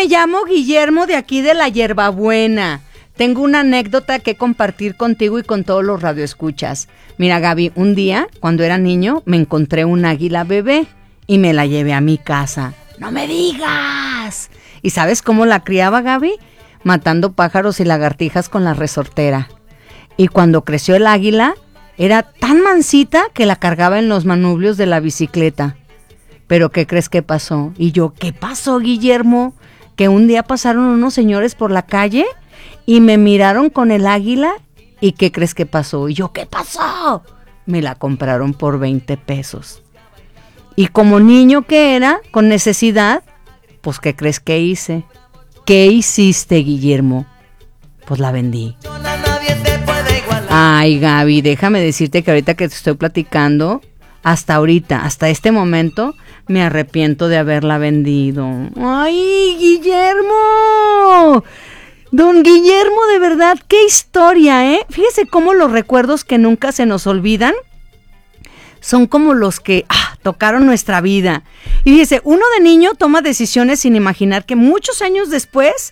llamo Guillermo de aquí de la Hierbabuena. Tengo una anécdota que compartir contigo y con todos los radioescuchas. Mira, Gaby, un día, cuando era niño, me encontré un águila bebé y me la llevé a mi casa. ¡No me digas! ¿Y sabes cómo la criaba, Gaby? Matando pájaros y lagartijas con la resortera. Y cuando creció el águila, era tan mansita que la cargaba en los manubrios de la bicicleta. ¿Pero qué crees que pasó? Y yo, ¿qué pasó, Guillermo? Que un día pasaron unos señores por la calle y me miraron con el águila. ¿Y qué crees que pasó? Y yo, ¿qué pasó? Me la compraron por 20 pesos. Y como niño que era, con necesidad, pues ¿qué crees que hice? ¿Qué hiciste, Guillermo? Pues la vendí. Ay, Gaby, déjame decirte que ahorita que te estoy platicando, hasta este momento, me arrepiento de haberla vendido. ¡Ay, Guillermo! Don Guillermo, de verdad, qué historia, ¿eh? Fíjese cómo los recuerdos que nunca se nos olvidan son como los que tocaron nuestra vida. Y fíjese, uno de niño toma decisiones sin imaginar que muchos años después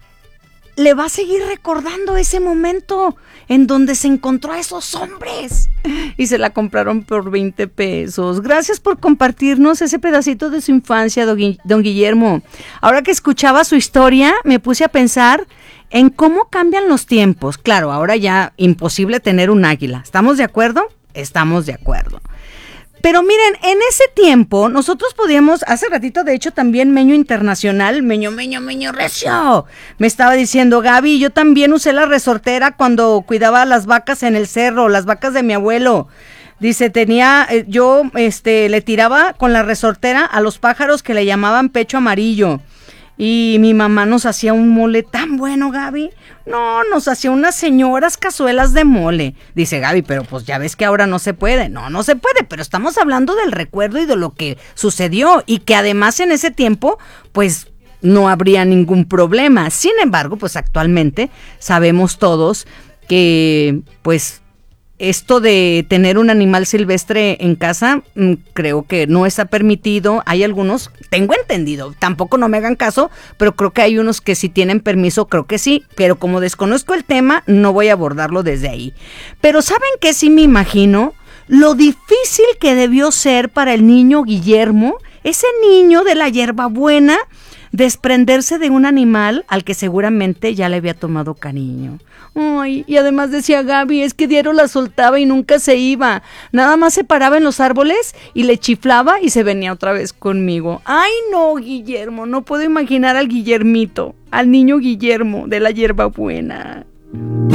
le va a seguir recordando ese momento en donde se encontró a esos hombres y se la compraron por 20 pesos. Gracias por compartirnos ese pedacito de su infancia, don Guillermo. Ahora que escuchaba su historia, me puse a pensar en cómo cambian los tiempos. Claro, ahora ya imposible tener un águila. ¿Estamos de acuerdo? Estamos de acuerdo. Pero miren, en ese tiempo nosotros podíamos, hace ratito de hecho también Meño Internacional, Meño Recio, me estaba diciendo, Gaby, yo también usé la resortera cuando cuidaba las vacas en el cerro, las vacas de mi abuelo. Dice, yo le tiraba con la resortera a los pájaros que le llamaban pecho amarillo. Y mi mamá nos hacía un mole tan bueno, Gaby. No, nos hacía unas señoras cazuelas de mole. Dice Gaby, pero pues ya ves que ahora no se puede. No se puede, pero estamos hablando del recuerdo y de lo que sucedió. Y que además en ese tiempo, pues no habría ningún problema. Sin embargo, pues actualmente sabemos todos que, pues, esto de tener un animal silvestre en casa, creo que no está permitido. Hay algunos, tengo entendido, tampoco no me hagan caso, pero creo que hay unos que sí tienen permiso, creo que sí, pero como desconozco el tema, no voy a abordarlo desde ahí. Pero ¿saben qué? Sí me imagino lo difícil que debió ser para el niño Guillermo, ese niño de la Hierbabuena, desprenderse de un animal al que seguramente ya le había tomado cariño. Ay, y además decía Gaby, es que Diario la soltaba y nunca se iba. Nada más se paraba en los árboles y le chiflaba y se venía otra vez conmigo. Ay, no, Guillermo, no puedo imaginar al Guillermito, al niño Guillermo de la Hierbabuena.